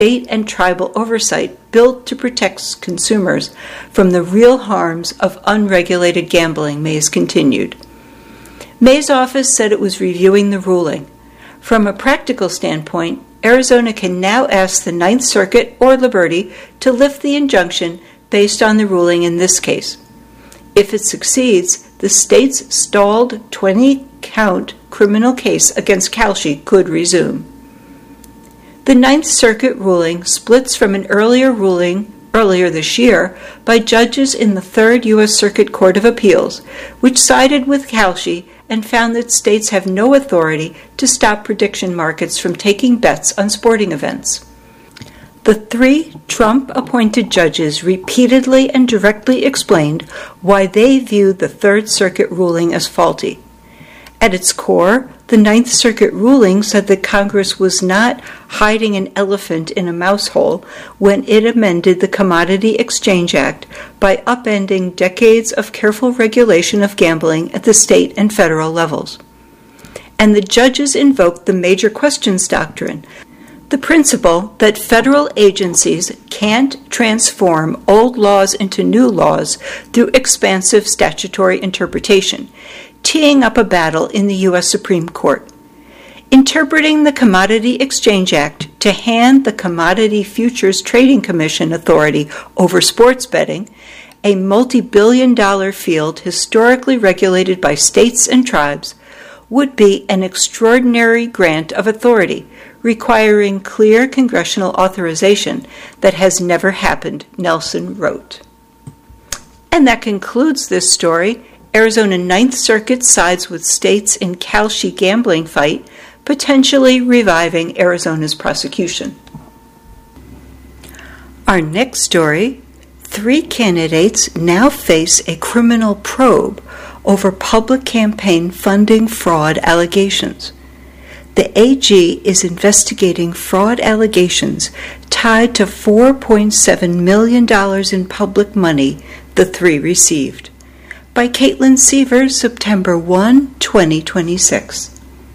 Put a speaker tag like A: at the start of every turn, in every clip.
A: state and tribal oversight built to protect consumers from the real harms of unregulated gambling, Mays continued. May's office said it was reviewing the ruling. From a practical standpoint, Arizona can now ask the Ninth Circuit or Liberty to lift the injunction based on the ruling in this case. If it succeeds, the state's stalled 20-count criminal case against Kalshi could resume. The Ninth Circuit ruling splits from an earlier ruling earlier this year by judges in the Third U.S. Circuit Court of Appeals, which sided with Kalshi and found that states have no authority to stop prediction markets from taking bets on sporting events. The three Trump-appointed judges repeatedly and directly explained why they viewed the Third Circuit ruling as faulty. At its core, the Ninth Circuit ruling said that Congress was not hiding an elephant in a mouse hole when it amended the Commodity Exchange Act by upending decades of careful regulation of gambling at the state and federal levels. And the judges invoked the major questions doctrine, the principle that federal agencies can't transform old laws into new laws through expansive statutory interpretation, teeing up a battle in the U.S. Supreme Court. Interpreting the Commodity Exchange Act to hand the Commodity Futures Trading Commission authority over sports betting, a multi-billion-dollar field historically regulated by states and tribes, would be an extraordinary grant of authority, requiring clear congressional authorization that has never happened, Nelson wrote. And that concludes this story. Arizona Ninth Circuit sides with states in Kalshi gambling fight, potentially reviving Arizona's prosecution. Our next story, 3 candidates now face a criminal probe over public campaign funding fraud allegations. The AG is investigating fraud allegations tied to $4.7 million in public money the 3 received. By Caitlin Sievers, September 1, 2026.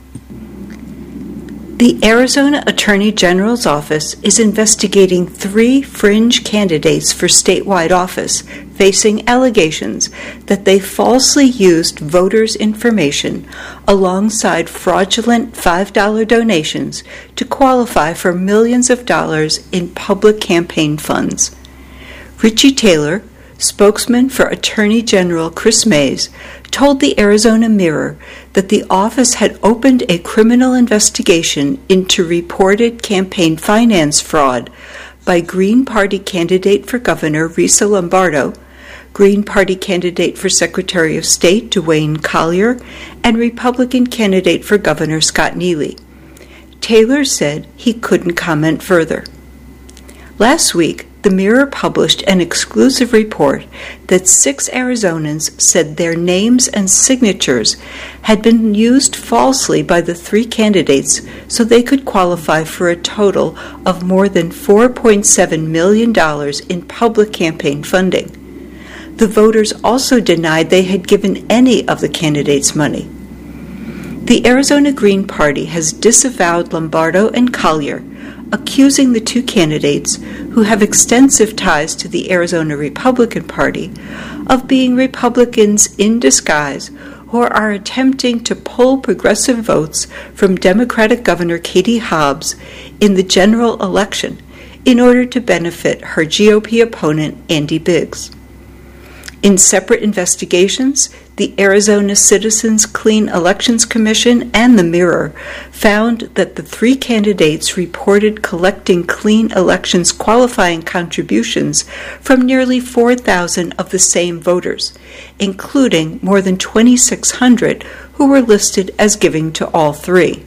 A: The Arizona Attorney General's Office is investigating 3 fringe candidates for statewide office facing allegations that they falsely used voters' information alongside fraudulent $5 donations to qualify for millions of dollars in public campaign funds. Richie Taylor, spokesman for Attorney General Chris Mays, told the Arizona Mirror that the office had opened a criminal investigation into reported campaign finance fraud by Green Party candidate for governor Risa Lombardo, Green Party candidate for Secretary of State Dwayne Collier, and Republican candidate for governor Scott Neely. Taylor said he couldn't comment further. Last week, the Mirror published an exclusive report that 6 Arizonans said their names and signatures had been used falsely by the 3 candidates so they could qualify for a total of more than $4.7 million in public campaign funding. The voters also denied they had given any of the candidates money. The Arizona Green Party has disavowed Lombardo and Collier, accusing the 2 candidates, who have extensive ties to the Arizona Republican Party, of being Republicans in disguise who are attempting to pull progressive votes from Democratic Governor Katie Hobbs in the general election in order to benefit her GOP opponent, Andy Biggs. In separate investigations, the Arizona Citizens Clean Elections Commission and the Mirror found that the 3 candidates reported collecting clean elections qualifying contributions from nearly 4,000 of the same voters, including more than 2,600 who were listed as giving to all 3.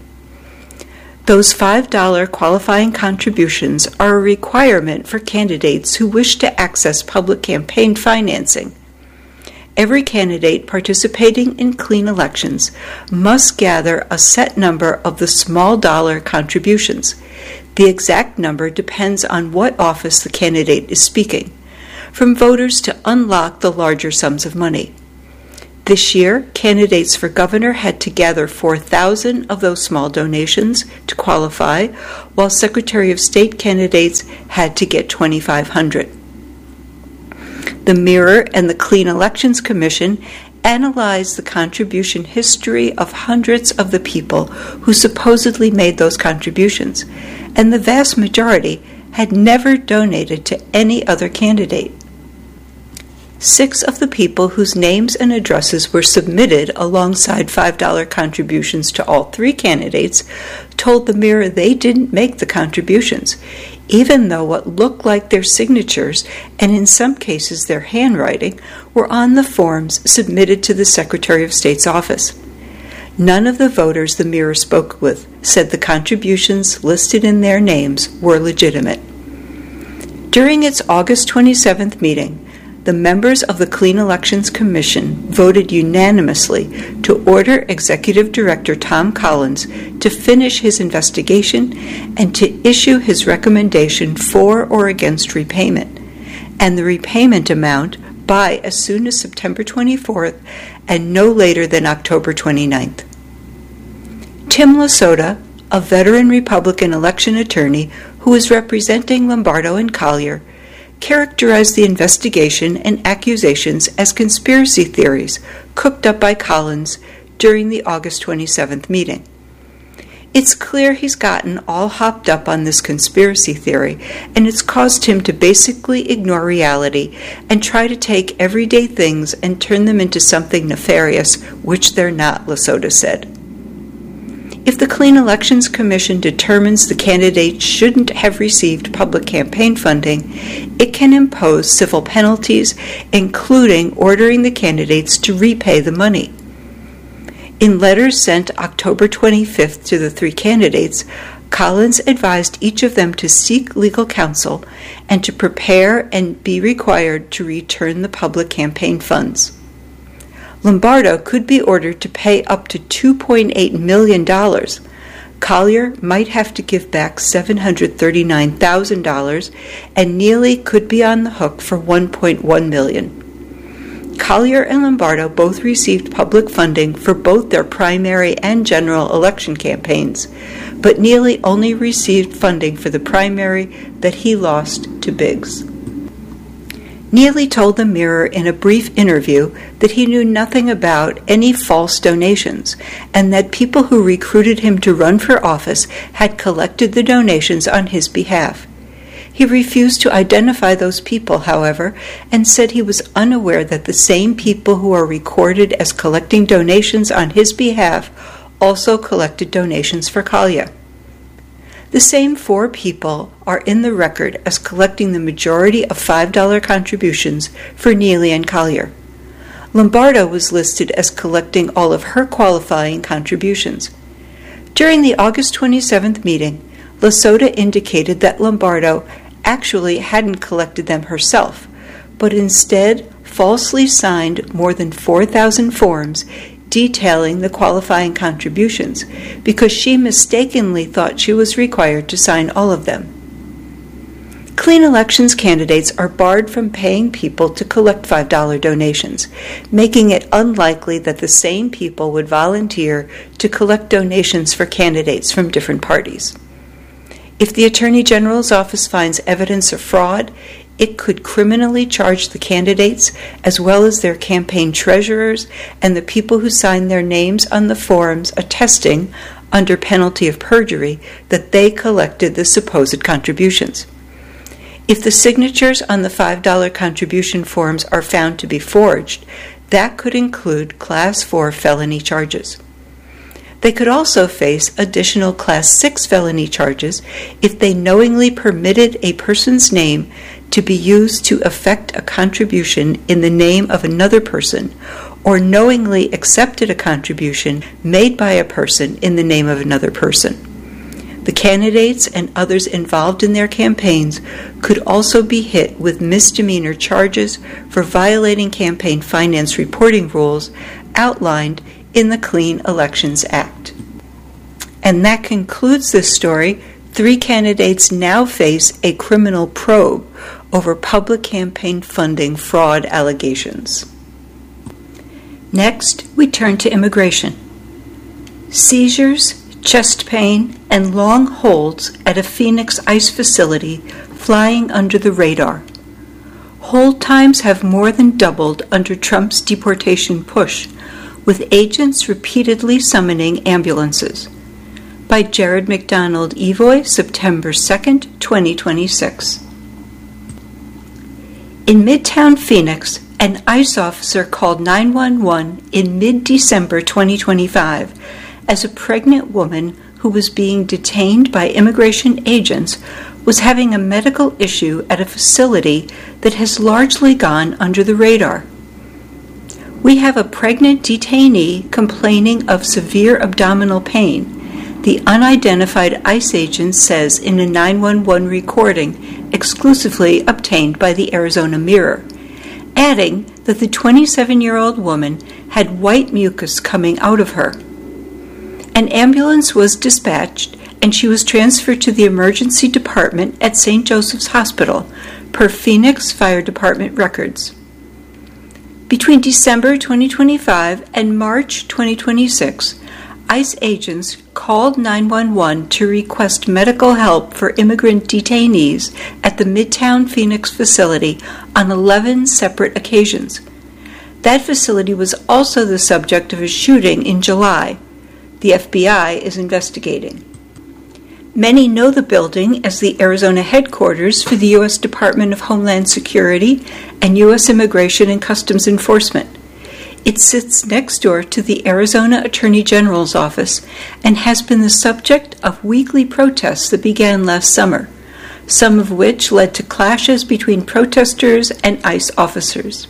A: Those $5 qualifying contributions are a requirement for candidates who wish to access public campaign financing. Every candidate participating in clean elections must gather a set number of the small dollar contributions. The exact number depends on what office the candidate is seeking, from voters to unlock the larger sums of money. This year, candidates for governor had to gather 4,000 of those small donations to qualify, while Secretary of State candidates had to get 2,500. The Mirror and the Clean Elections Commission analyzed the contribution history of hundreds of the people who supposedly made those contributions, and the vast majority had never donated to any other candidate. 6 of the people whose names and addresses were submitted alongside $5 contributions to all 3 candidates told the Mirror they didn't make the contributions, even though what looked like their signatures, and in some cases their handwriting, were on the forms submitted to the Secretary of State's office. None of the voters the Mirror spoke with said the contributions listed in their names were legitimate. During its August 27th meeting, the members of the Clean Elections Commission voted unanimously to order Executive Director Tom Collins to finish his investigation and to issue his recommendation for or against repayment, and the repayment amount by as soon as September 24th and no later than October 29th. Tim Lasota, a veteran Republican election attorney who is representing Lombardo and Collier, characterized the investigation and accusations as conspiracy theories cooked up by Collins during the August 27th meeting. It's clear he's gotten all hopped up on this conspiracy theory, and it's caused him to basically ignore reality and try to take everyday things and turn them into something nefarious, which they're not, Lasota said. If the Clean Elections Commission determines the candidate shouldn't have received public campaign funding, it can impose civil penalties, including ordering the candidates to repay the money. In letters sent October 25th to the 3 candidates, Collins advised each of them to seek legal counsel and to prepare and be required to return the public campaign funds. Lombardo could be ordered to pay up to $2.8 million. Collier might have to give back $739,000, and Neely could be on the hook for $1.1 million. Collier and Lombardo both received public funding for both their primary and general election campaigns, but Neely only received funding for the primary that he lost to Biggs. Neely told the Mirror in a brief interview that he knew nothing about any false donations and that people who recruited him to run for office had collected the donations on his behalf. He refused to identify those people, however, and said he was unaware that the same people who are recorded as collecting donations on his behalf also collected donations for Collier. The same 4 people are in the record as collecting the majority of $5 contributions for Neely and Collier. Lombardo was listed as collecting all of her qualifying contributions. During the August 27th meeting, Lasota indicated that Lombardo actually hadn't collected them herself, but instead falsely signed more than 4,000 forms detailing the qualifying contributions because she mistakenly thought she was required to sign all of them. Clean Elections candidates are barred from paying people to collect $5 donations, making it unlikely that the same people would volunteer to collect donations for candidates from different parties. If the Attorney General's office finds evidence of fraud, it could criminally charge the candidates as well as their campaign treasurers and the people who signed their names on the forms attesting, under penalty of perjury, that they collected the supposed contributions. If the signatures on the $5 contribution forms are found to be forged, that could include Class 4 felony charges. They could also face additional Class 6 felony charges if they knowingly permitted a person's name to be used to effect a contribution in the name of another person, or knowingly accepted a contribution made by a person in the name of another person. The candidates and others involved in their campaigns could also be hit with misdemeanor charges for violating campaign finance reporting rules outlined in the Clean Elections Act. And that concludes this story. 3 candidates now face a criminal probe over public campaign funding fraud allegations. Next, we turn to immigration. Seizures, chest pain, and long holds at a Phoenix ICE facility flying under the radar. Hold times have more than doubled under Trump's deportation push, with agents repeatedly summoning ambulances. By Jared McDonald Evoy, September 2, 2026. In Midtown Phoenix, an ICE officer called 911 in mid-December 2025 as a pregnant woman who was being detained by immigration agents was having a medical issue at a facility that has largely gone under the radar. We have a pregnant detainee complaining of severe abdominal pain, the unidentified ICE agent says in a 911 recording exclusively obtained by the Arizona Mirror, adding that the 27-year-old woman had white mucus coming out of her. An ambulance was dispatched and she was transferred to the emergency department at St. Joseph's Hospital, per Phoenix Fire Department records. Between December 2025 and March 2026, ICE agents called 911 to request medical help for immigrant detainees at the Midtown Phoenix facility on 11 separate occasions. That facility was also the subject of a shooting in July. The FBI is investigating. Many know the building as the Arizona headquarters for the U.S. Department of Homeland Security and U.S. Immigration and Customs Enforcement. It sits next door to the Arizona Attorney General's office and has been the subject of weekly protests that began last summer, some of which led to clashes between protesters and ICE officers.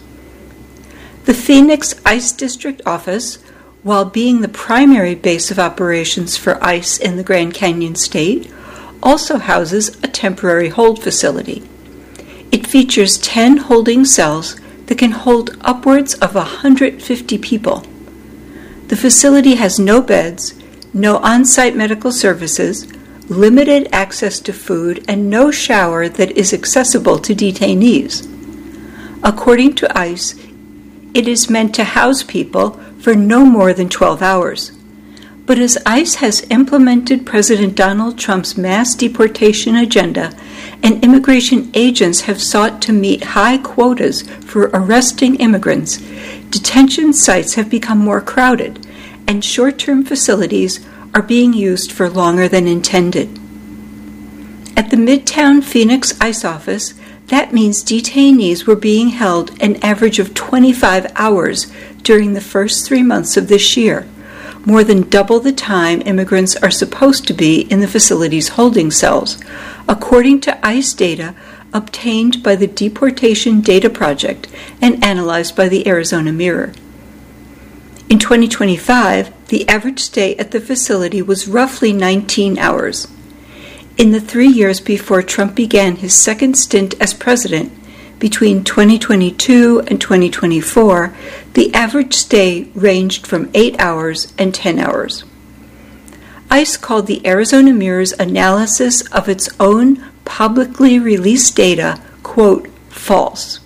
A: The Phoenix ICE District Office, while being the primary base of operations for ICE in the Grand Canyon State, also houses a temporary hold facility. It features 10 holding cells that can hold upwards of 150 people. The facility has no beds, no on-site medical services, limited access to food, and no shower that is accessible to detainees. According to ICE, it is meant to house people for no more than 12 hours. But as ICE has implemented President Donald Trump's mass deportation agenda, and immigration agents have sought to meet high quotas for arresting immigrants, detention sites have become more crowded, and short-term facilities are being used for longer than intended. At the Midtown Phoenix ICE office, that means detainees were being held an average of 25 hours during the first 3 months of this year, more than double the time immigrants are supposed to be in the facility's holding cells, according to ICE data obtained by the Deportation Data Project and analyzed by the Arizona Mirror. In 2025, the average stay at the facility was roughly 19 hours. In the 3 years before Trump began his second stint as president, between 2022 and 2024, the average stay ranged from 8 hours and 10 hours. ICE called the Arizona Mirror's analysis of its own publicly released data, quote, false.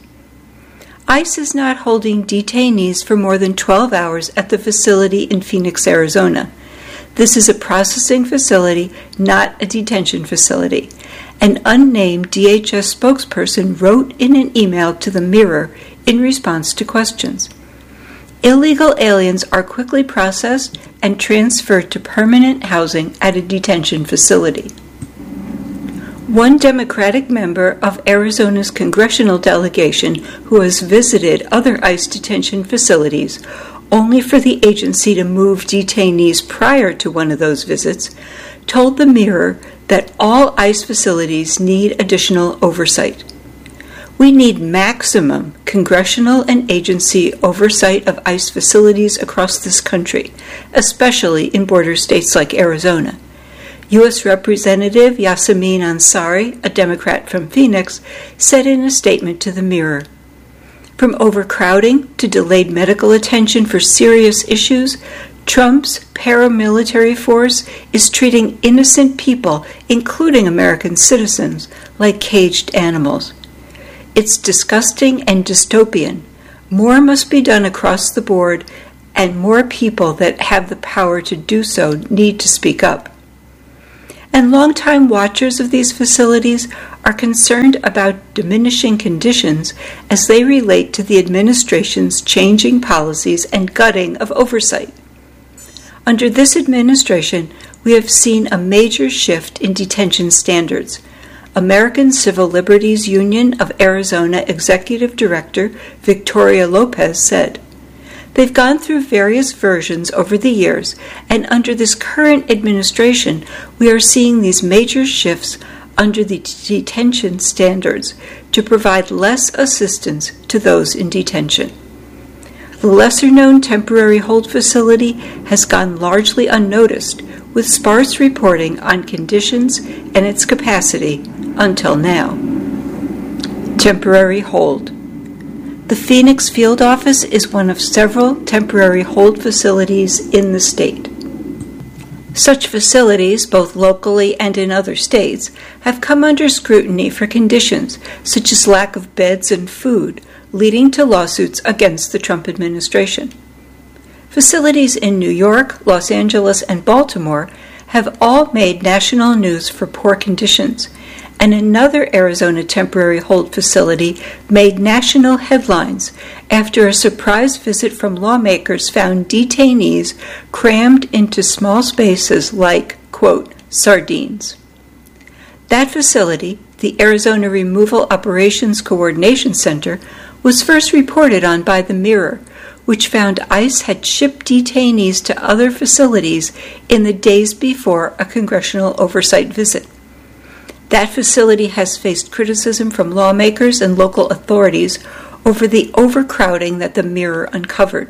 A: ICE is not holding detainees for more than 12 hours at the facility in Phoenix, Arizona. This is a processing facility, not a detention facility. An unnamed DHS spokesperson wrote in an email to the Mirror in response to questions. Illegal aliens are quickly processed and transferred to permanent housing at a detention facility. One Democratic member of Arizona's congressional delegation who has visited other ICE detention facilities only for the agency to move detainees prior to one of those visits, told the Mirror that all ICE facilities need additional oversight. We need maximum congressional and agency oversight of ICE facilities across this country, especially in border states like Arizona. U.S. Representative Yasamin Ansari, a Democrat from Phoenix, said in a statement to the Mirror, "From overcrowding to delayed medical attention for serious issues, Trump's paramilitary force is treating innocent people, including American citizens, like caged animals. It's disgusting and dystopian. more must be done across the board, and more people that have the power to do so need to speak up. And longtime watchers of these facilities are concerned about diminishing conditions as they relate to the administration's changing policies and gutting of oversight. Under this administration, we have seen a major shift in detention standards. American Civil Liberties Union of Arizona Executive Director Victoria Lopez said, "They've gone through various versions over the years, and under this current administration, we are seeing these major shifts under the detention standards to provide less assistance to those in detention." The lesser-known temporary hold facility has gone largely unnoticed, with sparse reporting on conditions and its capacity until now. Temporary hold. The Phoenix Field Office is one of several temporary hold facilities in the state. Such facilities, both locally and in other states, have come under scrutiny for conditions such as lack of beds and food, leading to lawsuits against the Trump administration. Facilities in New York, Los Angeles, and Baltimore have all made national news for poor conditions, and another Arizona temporary hold facility made national headlines after a surprise visit from lawmakers found detainees crammed into small spaces like, quote, sardines. That facility, the Arizona Removal Operations Coordination Center, was first reported on by the Mirror, which found ICE had shipped detainees to other facilities in the days before a congressional oversight visit. That facility has faced criticism from lawmakers and local authorities over the overcrowding that the Mirror uncovered.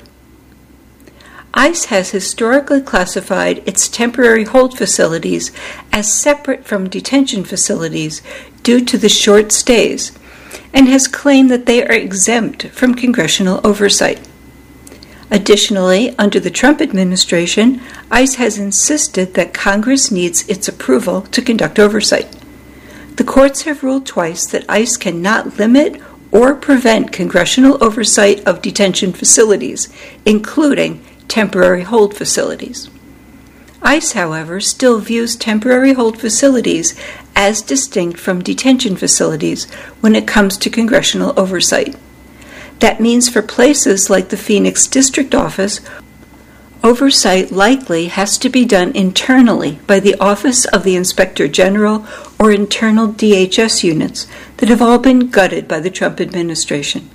A: ICE has historically classified its temporary hold facilities as separate from detention facilities due to the short stays, and has claimed that they are exempt from congressional oversight. Additionally, under the Trump administration, ICE has insisted that Congress needs its approval to conduct oversight. The courts have ruled twice that ICE cannot limit or prevent congressional oversight of detention facilities, including temporary hold facilities. ICE, however, still views temporary hold facilities as distinct from detention facilities when it comes to congressional oversight. That means for places like the Phoenix District Office, oversight likely has to be done internally by the Office of the Inspector General or internal DHS units that have all been gutted by the Trump administration.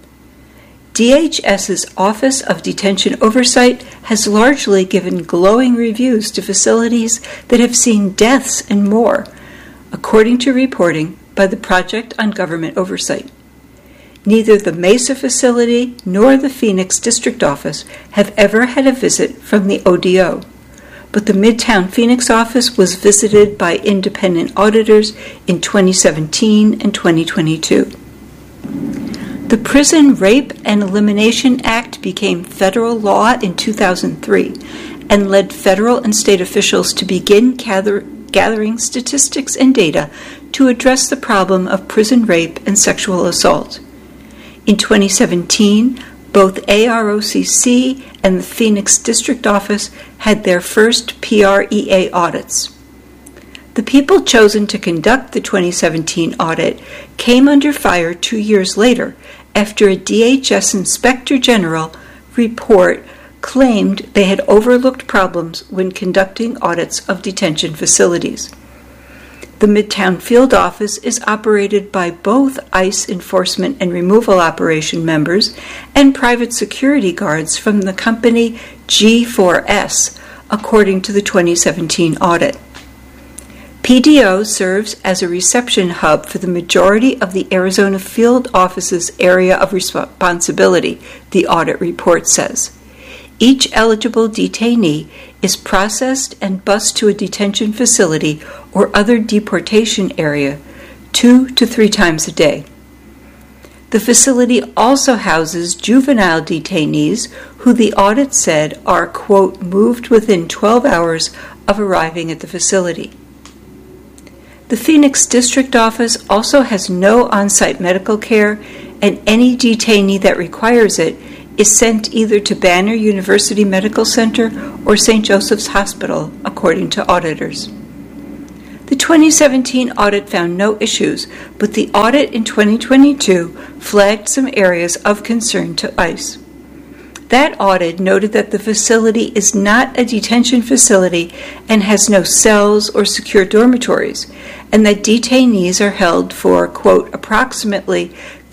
A: DHS's Office of Detention Oversight has largely given glowing reviews to facilities that have seen deaths and more, according to reporting by the Project on Government Oversight. Neither the Mesa facility nor the Phoenix District Office have ever had a visit from the ODO, but the Midtown Phoenix office was visited by independent auditors in 2017 and 2022. The Prison Rape and Elimination Act became federal law in 2003 and led federal and state officials to begin gathering statistics and data to address the problem of prison rape and sexual assault. In 2017, both AROCC and the Phoenix District Office had their first PREA audits. The people chosen to conduct the 2017 audit came under fire 2 years later after a DHS Inspector General report claimed they had overlooked problems when conducting audits of detention facilities. The Midtown Field Office is operated by both ICE enforcement and removal operation members and private security guards from the company G4S, according to the 2017 audit. PDO serves as a reception hub for the majority of the Arizona Field Office's area of responsibility, the audit report says. Each eligible detainee is processed and bused to a detention facility or other deportation area 2 to 3 times a day. The facility also houses juvenile detainees who the audit said are, quote, moved within 12 hours of arriving at the facility. The Phoenix District Office also has no on-site medical care and any detainee that requires it is sent either to Banner University Medical Center or St. Joseph's Hospital, according to auditors. The 2017 audit found no issues, but the audit in 2022 flagged some areas of concern to ICE. That audit noted that the facility is not a detention facility and has no cells or secure dormitories, and that detainees are held for, quote, approximately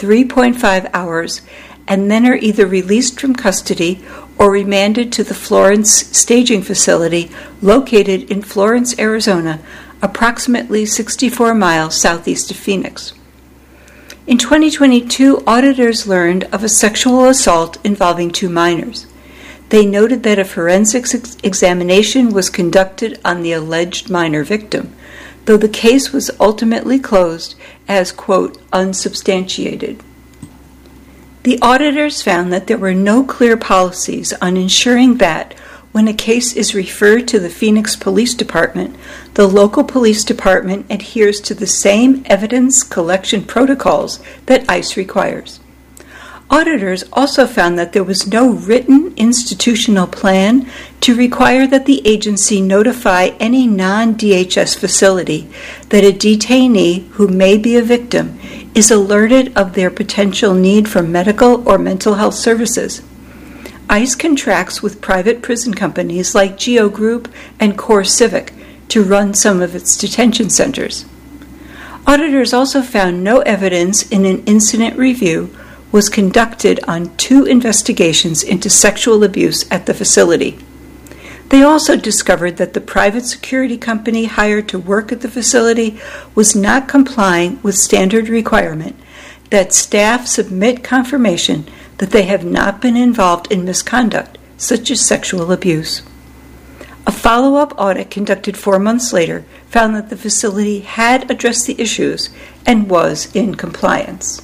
A: 3.5 hours and then are either released from custody or remanded to the Florence staging facility located in Florence, Arizona, approximately 64 miles southeast of Phoenix. In 2022, auditors learned of a sexual assault involving 2 minors. They noted that a forensics examination was conducted on the alleged minor victim, though the case was ultimately closed as, quote, unsubstantiated. The auditors found that there were no clear policies on ensuring that, when a case is referred to the Phoenix Police Department, the local police department adheres to the same evidence collection protocols that ICE requires. Auditors also found that there was no written institutional plan to require that the agency notify any non-DHS facility that a detainee who may be a victim is alerted of their potential need for medical or mental health services. ICE contracts with private prison companies like Geo Group and Core Civic to run some of its detention centers. Auditors also found no evidence in an incident review was conducted on 2 investigations into sexual abuse at the facility. They also discovered that the private security company hired to work at the facility was not complying with standard requirement that staff submit confirmation that they have not been involved in misconduct, such as sexual abuse. A follow-up audit conducted 4 months later found that the facility had addressed the issues and was in compliance.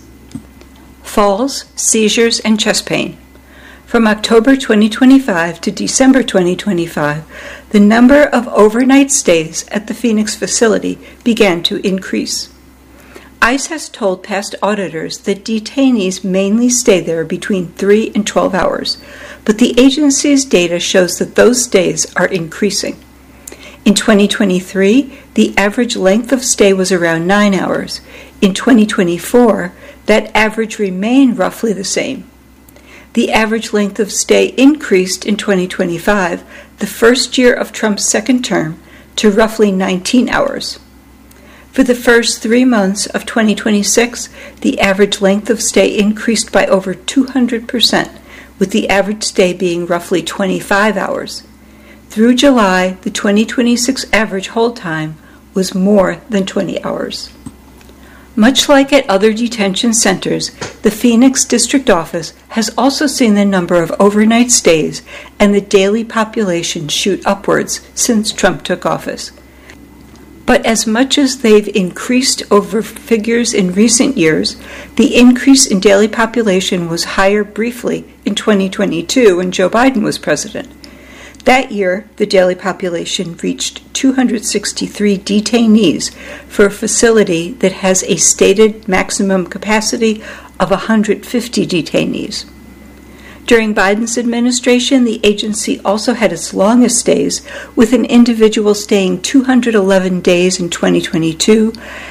A: Falls, seizures, and chest pain. From October 2025 to December 2025, the number of overnight stays at the Phoenix facility began to increase. ICE has told past auditors that detainees mainly stay there between 3 and 12 hours, but the agency's data shows that those stays are increasing. In 2023, the average length of stay was around 9 hours. In 2024, that average remained roughly the same. The average length of stay increased in 2025, the first year of Trump's second term, to roughly 19 hours. For the first 3 months of 2026, the average length of stay increased by over 200%, with the average stay being roughly 25 hours. Through July, the 2026 average hold time was more than 20 hours. Much like at other detention centers, the Phoenix District Office has also seen the number of overnight stays and the daily population shoot upwards since Trump took office. But as much as they've increased over figures in recent years, the increase in daily population was higher briefly in 2022 when Joe Biden was president. That year, the daily population reached 263 detainees for a facility that has a stated maximum capacity of 150 detainees. During Biden's administration, the agency also had its longest stays, with an individual staying 211 days in 2022,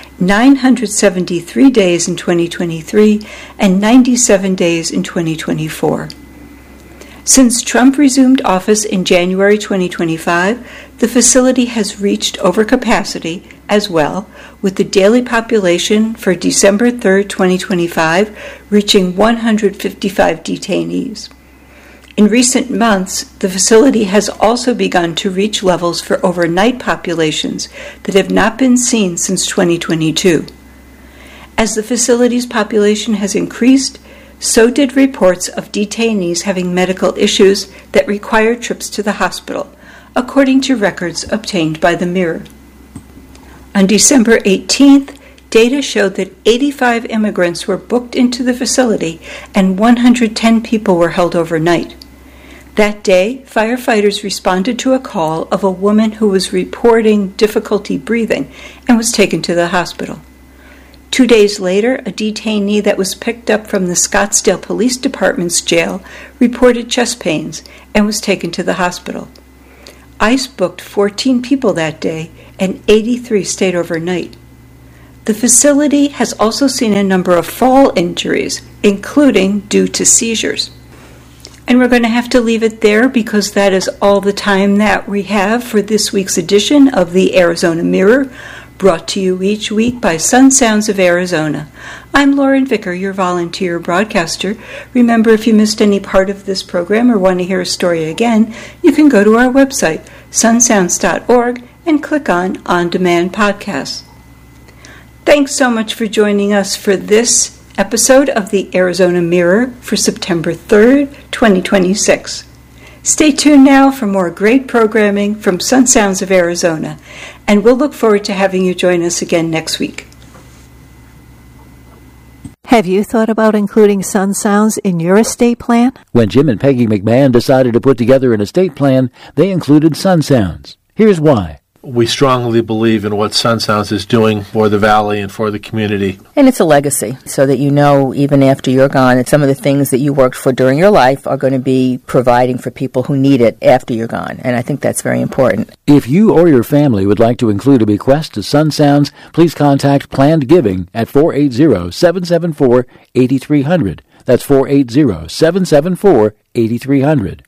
A: 973 days in 2023, and 97 days in 2024. Since Trump resumed office in January 2025, the facility has reached overcapacity as well, with the daily population for December 3, 2025, reaching 155 detainees. In recent months, the facility has also begun to reach levels for overnight populations that have not been seen since 2022. As the facility's population has increased, so did reports of detainees having medical issues that require trips to the hospital, according to records obtained by the Mirror. On December 18th, data showed that 85 immigrants were booked into the facility and 110 people were held overnight. That day, firefighters responded to a call of a woman who was reporting difficulty breathing and was taken to the hospital. 2 days later, a detainee that was picked up from the Scottsdale Police Department's jail reported chest pains and was taken to the hospital. ICE booked 14 people that day, and 83 stayed overnight. The facility has also seen a number of fall injuries, including due to seizures. And we're going to have to leave it there because that is all the time that we have for this week's edition of the Arizona Mirror, brought to you each week by Sun Sounds of Arizona. I'm Lauren Vicker, your volunteer broadcaster. Remember, if you missed any part of this program or want to hear a story again, you can go to our website, sunsounds.org, and click on Demand Podcasts. Thanks so much for joining us for this episode of the Arizona Mirror for September 3rd, 2026. Stay tuned now for more great programming from Sun Sounds of Arizona, and we'll look forward to having you join us again next week.
B: Have you thought about including Sun Sounds in your estate plan?
C: When Jim and Peggy McMahon decided to put together an estate plan, they included Sun Sounds. Here's why.
D: We strongly believe in what Sun Sounds is doing for the Valley and for the community.
E: And it's a legacy, so that you know, even after you're gone, that some of the things that you worked for during your life are going to be providing for people who need it after you're gone. And I think that's very important.
C: If you or your family would like to include a bequest to Sun Sounds, please contact Planned Giving at 480-774-8300. That's 480-774-8300.